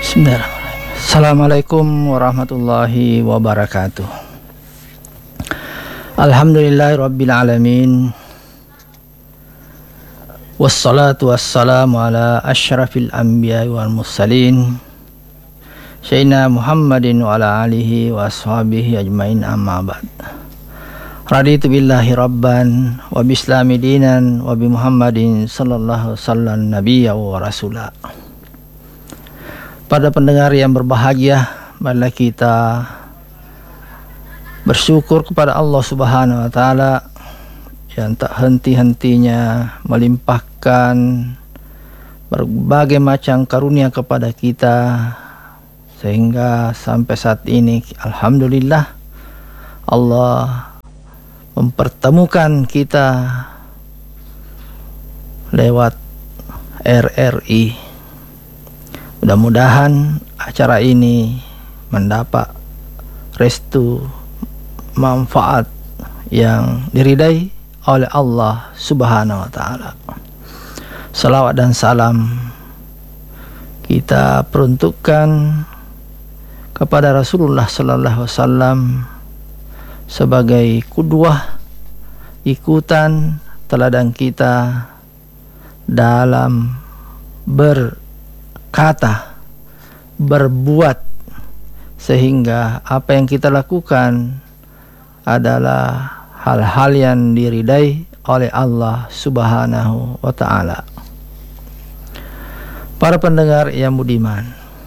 Bismillahirrahmanirrahim. Assalamualaikum warahmatullahi wabarakatuh. Alhamdulillahirabbil alamin. Wassalatu wassalamu ala asyrafil anbiya'i wal mursalin Sayyidina Muhammadin wa ala alihi wa ashabihi ajmain, amma ba'd. Raditu billahi rabban wa bislami dinan wa bi Muhammadin sallallahu sallam nabiyya wa rasulah. Pada pendengar yang berbahagia, marilah kita bersyukur kepada Allah Subhanahu wa taala yang tak henti-hentinya melimpahkan berbagai macam karunia kepada kita, sehingga sampai saat ini alhamdulillah Allah mempertemukan kita lewat RRI. Mudah-mudahan acara ini mendapat restu manfaat yang diridai oleh Allah Subhanahu wa taala. Salawat dan salam kita peruntukkan kepada Rasulullah sallallahu alaihi wasallam sebagai qudwah, ikutan teladan kita dalam berkata, berbuat, sehingga apa yang kita lakukan adalah hal-hal yang diridai oleh Allah Subhanahu wa taala. Para pendengar yang budiman,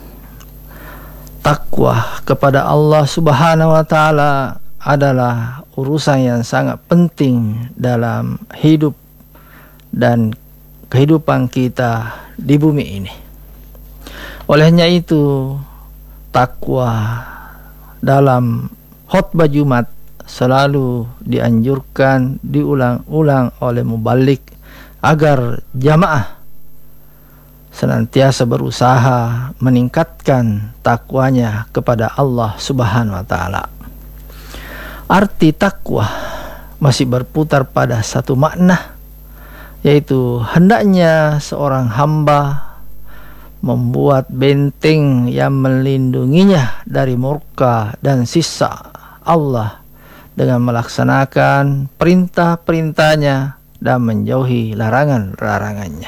takwa kepada Allah Subhanahu wa taala adalah urusan yang sangat penting dalam hidup dan kehidupan kita di bumi ini. Olehnya itu, takwa dalam khutbah Jumat selalu dianjurkan, diulang-ulang oleh mubalik agar jamaah senantiasa berusaha meningkatkan takwanya kepada Allah Subhanahu wa taala. Arti takwa masih berputar pada satu makna, yaitu hendaknya seorang hamba membuat benteng yang melindunginya dari murka dan siksa Allah dengan melaksanakan perintah-perintahnya dan menjauhi larangan-larangannya.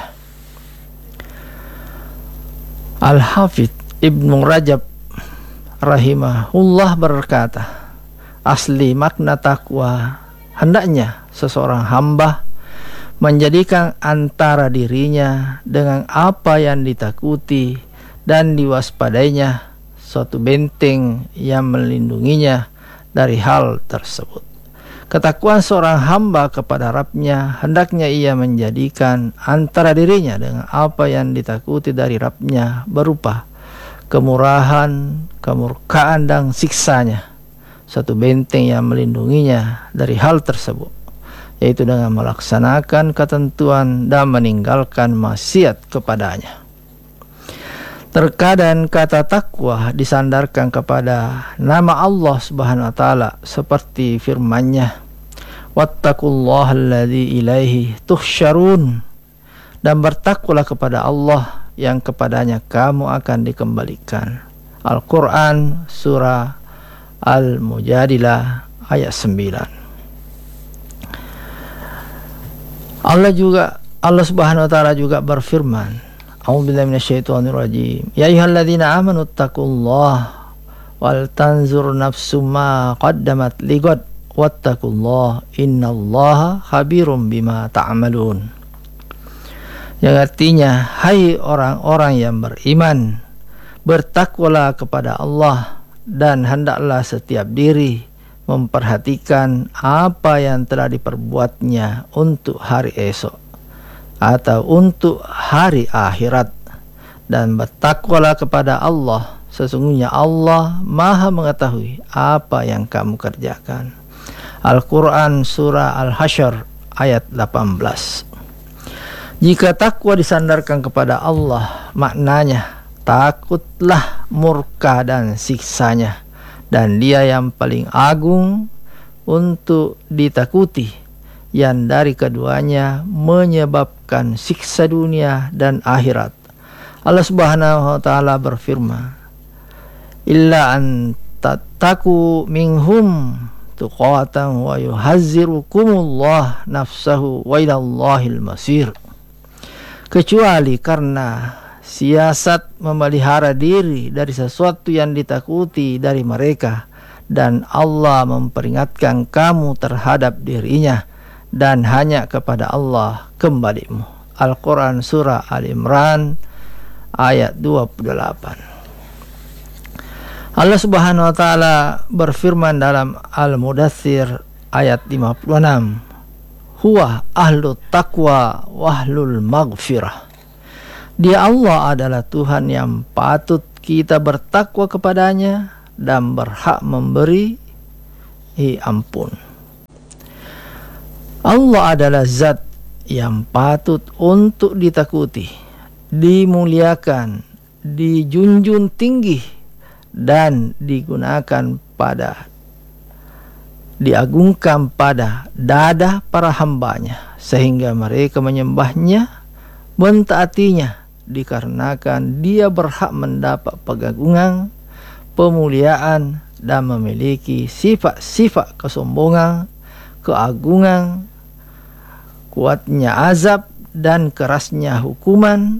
Al-Hafidz Ibnu Rajab rahimahullah berkata, asli makna takwa hendaknya seseorang hamba menjadikan antara dirinya dengan apa yang ditakuti dan diwaspadainya suatu benteng yang melindunginya dari hal tersebut. Ketakwaan seorang hamba kepada Rabb-nya hendaknya ia menjadikan antara dirinya dengan apa yang ditakuti dari Rabb-nya berupa kemurahan, kemurkaan dan siksanya, satu benteng yang melindunginya dari hal tersebut, yaitu dengan melaksanakan ketentuan dan meninggalkan maksiat kepadanya. Terkadang kata takwa disandarkan kepada nama Allah Subhanahu wa taala seperti firman-Nya, wattaqullaha alladzi ilaihi tuhsyarun, dan bertakwalah kepada Allah yang kepadanya kamu akan dikembalikan. Al-Quran surah Al-Mujadilah ayat 9. Allah Subhanahu wa taala juga berfirman, a'udzubillahi minasyaitonir rajim, ya ayyuhalladzina amanu taqullaha wal tanzur nafsum ma qaddamat lighad wattaqullaha innallaha khabirum bima ta'malun. Yang artinya, hai orang-orang yang beriman, bertakwalah kepada Allah dan hendaklah setiap diri memperhatikan apa yang telah diperbuatnya untuk hari esok atau untuk hari akhirat, dan bertakwalah kepada Allah, sesungguhnya Allah Maha mengetahui apa yang kamu kerjakan. Al-Quran surah Al-Hasyr ayat 18. Jika takwa disandarkan kepada Allah, maknanya takutlah murka dan siksanya, dan Dia yang paling agung untuk ditakuti, yang dari keduanya menyebabkan siksa dunia dan akhirat. Allah Subhanahu wa taala berfirman, illa an tattaku minhum tuqatan wa yuhazzirukumullah nafsahu wa ilallahil masir. Kecuali karena siasat memelihara diri dari sesuatu yang ditakuti dari mereka, dan Allah memperingatkan kamu terhadap dirinya, dan hanya kepada Allah kembalimu. Al-Quran Surah Al-Imran ayat 28. Allah Subhanahu wa taala berfirman dalam Al-Mudaththir ayat 56, huwa ahlut taqwa wahlul maghfirah. Dia Allah adalah Tuhan yang patut kita bertakwa kepadanya dan berhak memberi ampun. Allah adalah zat yang patut untuk ditakuti, dimuliakan, dijunjung tinggi, dan diagungkan pada dada para hambanya, sehingga mereka menyembahnya, mentaatinya, dikarenakan dia berhak mendapat pengagungan, pemuliaan, dan memiliki sifat-sifat kesombongan, keagungan, kuatnya azab, dan kerasnya hukuman.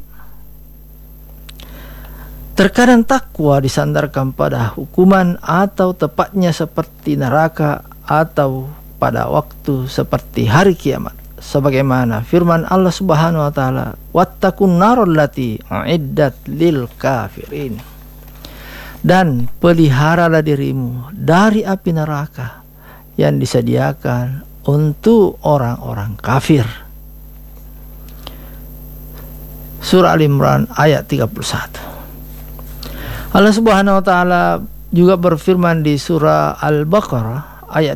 Terkadang takwa disandarkan pada hukuman, atau tepatnya seperti neraka, atau pada waktu seperti hari kiamat, sebagaimana firman Allah Subhanahu wa taala, wattaqun narul lati uiddat lil kafirin. Dan peliharalah dirimu dari api neraka yang disediakan untuk orang-orang kafir. Surah Al-Imran ayat 31. Allah Subhanahu wa taala juga berfirman di surah Al-Baqarah ayat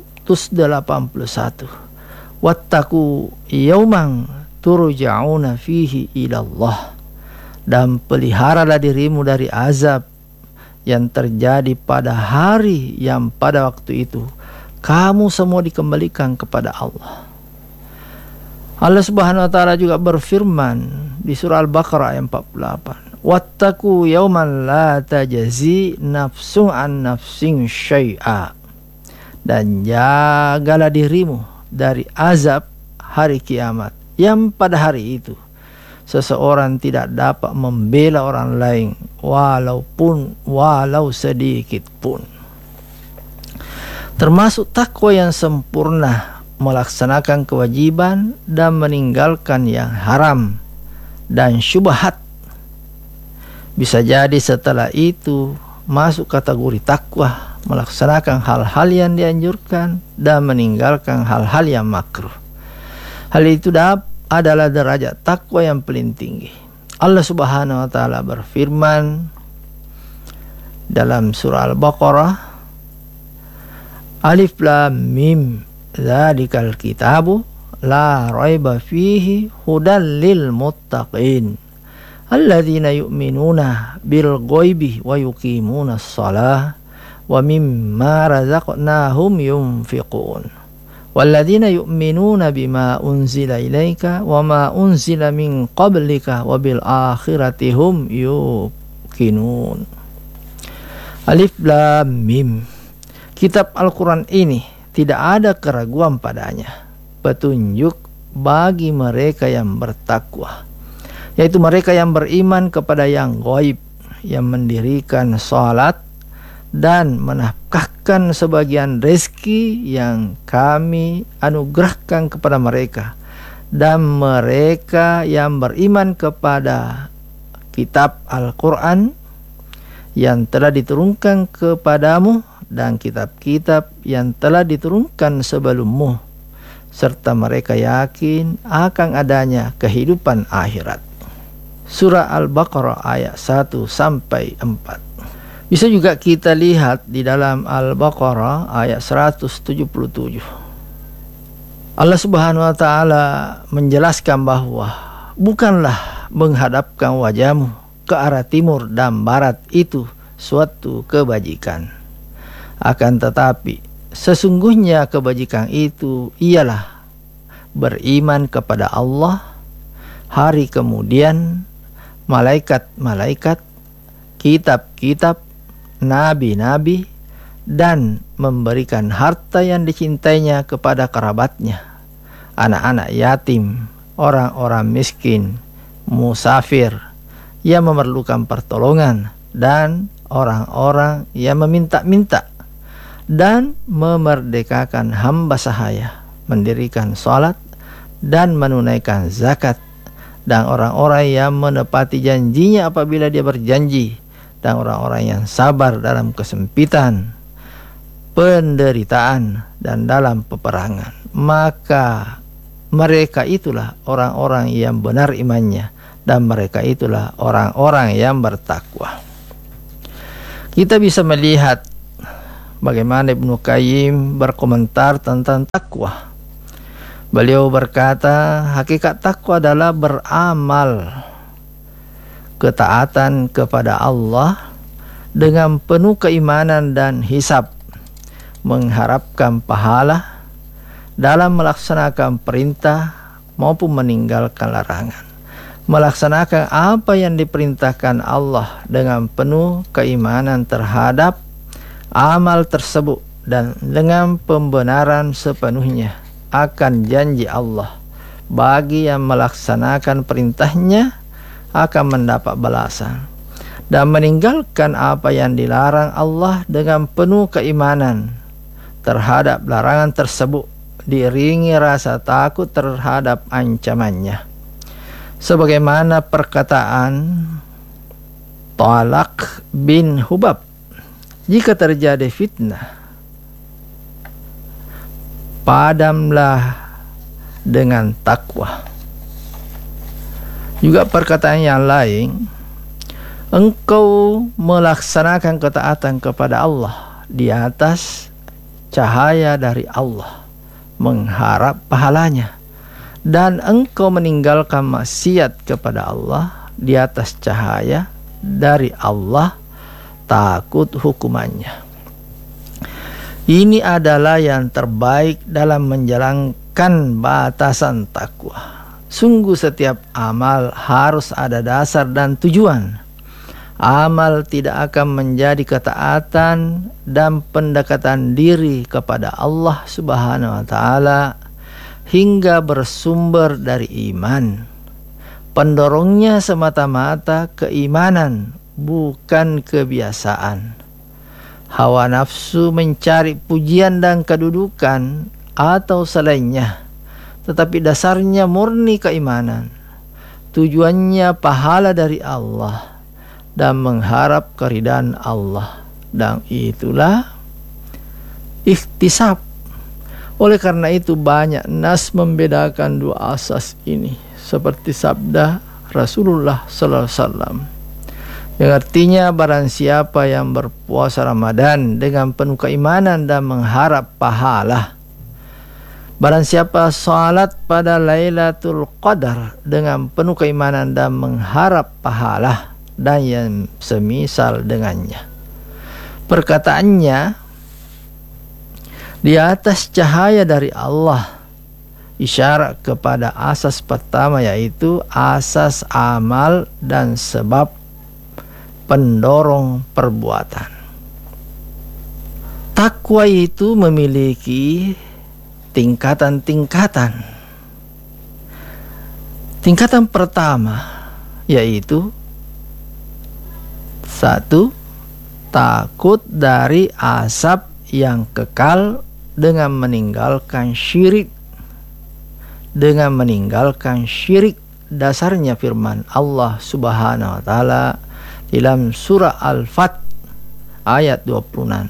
281, wattaqu yauman turja'una fihi ilallah. Dan peliharalah dirimu dari azab yang terjadi pada hari yang pada waktu itu kamu semua dikembalikan kepada Allah. Allah Subhanahu wa taala juga berfirman di surah Al-Baqarah ayat 48, wattaqu yauman la tajzi nafsun an nafsin syai'a. Dan jagalah dirimu dari azab hari kiamat, yang pada hari itu seseorang tidak dapat membela orang lain walau sedikit pun. Termasuk takwa yang sempurna, melaksanakan kewajiban dan meninggalkan yang haram dan syubhat. Bisa jadi setelah itu masuk kategori takwa, melaksanakan hal-hal yang dianjurkan dan meninggalkan hal-hal yang makruh. Hal itu adalah derajat takwa yang paling tinggi. Allah Subhanahu wa taala berfirman dalam surah Al-Baqarah, Alif Lam Mim, dzalikal kitabu la raiba fihi hudal lil muttaqin alladzina yu'minuna bil ghaibi wa yuqimuna shalah wa mimma razaqnahum yunfiqun walladzina yu'minuna bima unzila ilaika wa ma unzila min qablika wa bil akhirati hum yuqinun. Alif Lam Mim. Kitab Al-Quran ini tidak ada keraguan padanya, petunjuk bagi mereka yang bertakwa, yaitu mereka yang beriman kepada yang gaib, yang mendirikan salat dan menafkahkan sebagian rezeki yang kami anugerahkan kepada mereka, dan mereka yang beriman kepada kitab Al-Quran yang telah diturunkan kepadamu dan kitab-kitab yang telah diturunkan sebelummu, serta mereka yakin akan adanya kehidupan akhirat. Surah Al-Baqarah ayat 1-4. Bisa juga kita lihat di dalam Al-Baqarah ayat 177. Allah Subhanahu wa taala menjelaskan bahwa bukanlah menghadapkan wajahmu ke arah timur dan barat itu suatu kebajikan. Akan tetapi sesungguhnya kebajikan itu ialah beriman kepada Allah, hari kemudian, malaikat-malaikat, kitab-kitab, nabi-nabi, dan memberikan harta yang dicintainya kepada kerabatnya, anak-anak yatim, orang-orang miskin, musafir yang memerlukan pertolongan, dan orang-orang yang meminta-minta, dan memerdekakan hamba sahaya, mendirikan salat dan menunaikan zakat, dan orang-orang yang menepati janjinya apabila dia berjanji, dan orang-orang yang sabar dalam kesempitan, penderitaan, dan dalam peperangan. Maka mereka itulah orang-orang yang benar imannya, dan mereka itulah orang-orang yang bertakwa. Kita bisa melihat bagaimana Ibnu Qayyim berkomentar tentang takwa. Beliau berkata, hakikat takwa adalah beramal ketaatan kepada Allah dengan penuh keimanan dan hisab, mengharapkan pahala dalam melaksanakan perintah maupun meninggalkan larangan, melaksanakan apa yang diperintahkan Allah dengan penuh keimanan terhadap amal tersebut, dan dengan pembenaran sepenuhnya akan janji Allah bagi yang melaksanakan perintahnya akan mendapat balasan, dan meninggalkan apa yang dilarang Allah dengan penuh keimanan terhadap larangan tersebut, diiringi rasa takut terhadap ancamannya. Sebagaimana perkataan Talaq bin Hubab, jika terjadi fitnah, padamlah dengan takwa. Juga perkataan yang lain, engkau melaksanakan ketaatan kepada Allah di atas cahaya dari Allah, mengharap pahalanya, dan engkau meninggalkan maksiat kepada Allah di atas cahaya dari Allah, takut hukumannya. Ini adalah yang terbaik dalam menjalankan batasan takwa. Sungguh setiap amal harus ada dasar dan tujuan. Amal tidak akan menjadi ketaatan dan pendekatan diri kepada Allah Subhanahu wa taala hingga bersumber dari iman. Pendorongnya semata-mata keimanan, bukan kebiasaan. Hawa nafsu mencari pujian dan kedudukan atau selainnya, tetapi dasarnya murni keimanan. Tujuannya pahala dari Allah dan mengharap keridhaan Allah, dan itulah ikhtisab. Oleh karena itu banyak nas membedakan dua asas ini, seperti sabda Rasulullah sallallahu alaihi wasallam yang artinya, barang siapa yang berpuasa Ramadan dengan penuh keimanan dan mengharap pahala, barang siapa salat pada Lailatul Qadar dengan penuh keimanan dan mengharap pahala, dan yang semisal dengannya. Perkataannya di atas cahaya dari Allah, isyarat kepada asas pertama, yaitu asas amal dan sebab pendorong perbuatan. Takwa itu memiliki tingkatan-tingkatan. Tingkatan pertama yaitu 1. Takut dari azab yang kekal dengan meninggalkan syirik. Dengan meninggalkan syirik, dasarnya firman Allah Subhanahu wa taala dalam surah Al-Fat ayat 26.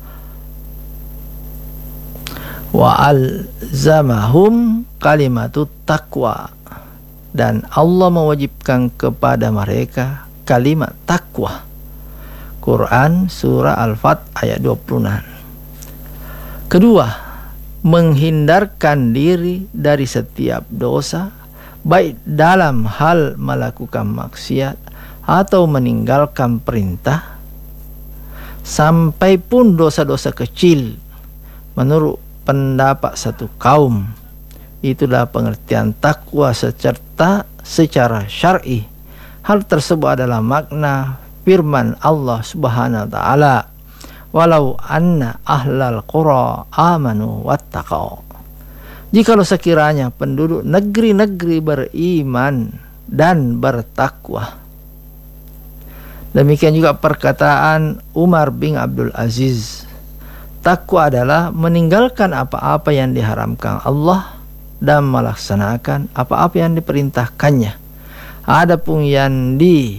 Wa alzamahum kalimatut taqwa, dan Allah mewajibkan kepada mereka kalimat takwa. Quran surah Al-Fat ayat 26. Kedua, menghindarkan diri dari setiap dosa, baik dalam hal melakukan maksiat atau meninggalkan perintah, sampai pun dosa-dosa kecil. Menurut pendapat satu kaum, itulah pengertian takwa secara syar'i, Hal tersebut adalah makna firman Allah Subhanahu wa taala, walau anna ahlal qura amanu wattaqau. Jikalau sekiranya penduduk negeri-negeri beriman dan bertakwa. Demikian juga perkataan Umar bin Abdul Aziz, takwa adalah meninggalkan apa-apa yang diharamkan Allah dan melaksanakan apa-apa yang diperintahkannya. Adapun yang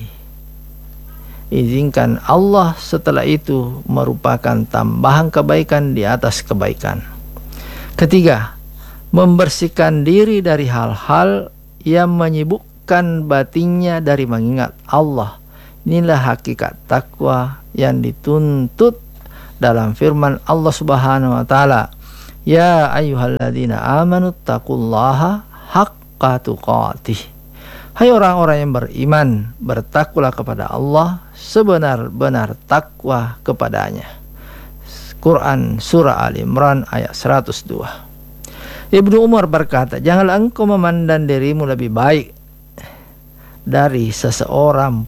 diizinkan Allah setelah itu merupakan tambahan kebaikan di atas kebaikan. Ketiga, membersihkan diri dari hal-hal yang menyibukkan batinnya dari mengingat Allah. Inilah hakikat takwa yang dituntut dalam firman Allah Subhanahu wa taala, ya ayyuhalladzina amanu taqullaha haqqa tuqatih. Hai orang-orang yang beriman, bertakwalah kepada Allah sebenar-benar takwa kepadanya. Quran Surah Al Imran ayat 102. Ibnu Umar berkata, janganlah engkau memandang dirimu lebih baik dari seseorang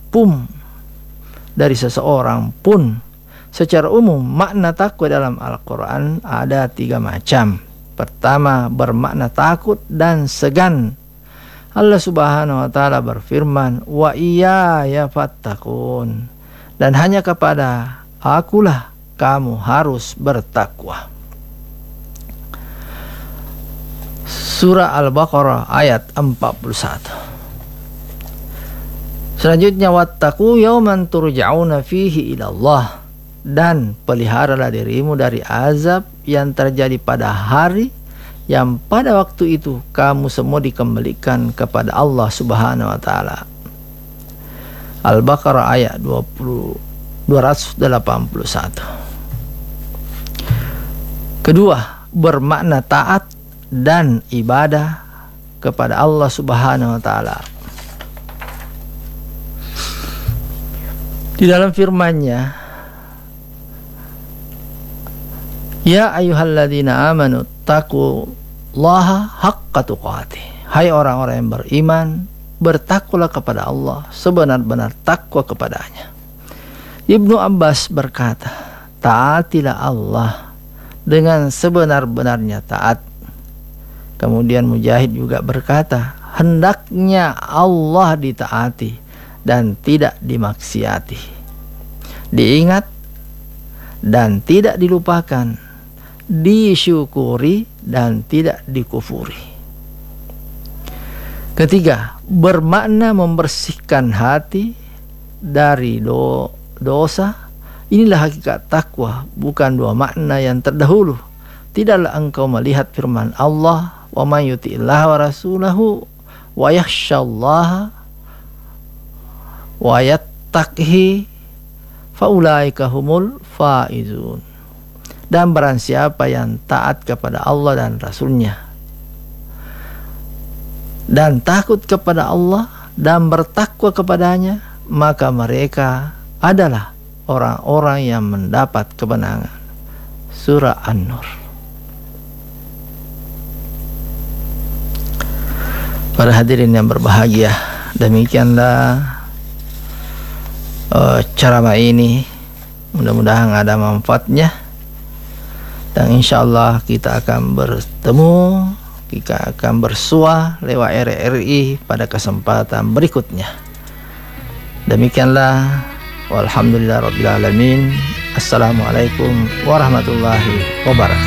pun. Secara umum, makna takwa dalam Al-Quran ada 3 macam. Pertama, bermakna takut dan segan. Allah Subhanahu wa taala berfirman, wa iyaya fattaqun, dan hanya kepada akulah kamu harus bertakwa. Surah Al-Baqarah ayat 41. Selanjutnya, wattaqu yawman turja'una fihi ila Allah, dan peliharalah dirimu dari azab yang terjadi pada hari yang pada waktu itu kamu semua dikembalikan kepada Allah Subhanahu wa taala. Al-Baqarah ayat 281. Kedua, bermakna taat dan ibadah kepada Allah Subhanahu wa taala. Di dalam firman-Nya, ya ayyuhalladzina amanu taqullaha haqqa tuqatih. Hai orang-orang yang beriman, bertakwalah kepada Allah sebenar-benar takwa kepadanya. Ibnu Abbas berkata, taatilah Allah dengan sebenar-benarnya taat. Kemudian Mujahid juga berkata, hendaknya Allah ditaati dan tidak dimaksiati, diingat dan tidak dilupakan, disyukuri dan tidak dikufuri. Ketiga, bermakna membersihkan hati dari dosa. Inilah hakikat takwa, bukan 2 makna yang terdahulu. Tidaklah engkau melihat firman Allah, wa may yuti'illaha wa rasulahu wa yakhshallaha wa yattaqhi faulaika humul faizun. Dan barang siapa yang taat kepada Allah dan Rasulnya dan takut kepada Allah dan bertakwa kepadanya, maka mereka adalah orang-orang yang mendapat kemenangan. Surah An-Nur. Para hadirin yang berbahagia, demikianlah ceramah ini. Mudah-mudahan ada manfaatnya, dan insyaallah kita akan bertemu, kita akan bersua lewat RRI pada kesempatan berikutnya. Demikianlah, walhamdulillahirabbil alamin. Assalamualaikum warahmatullahi wabarakatuh.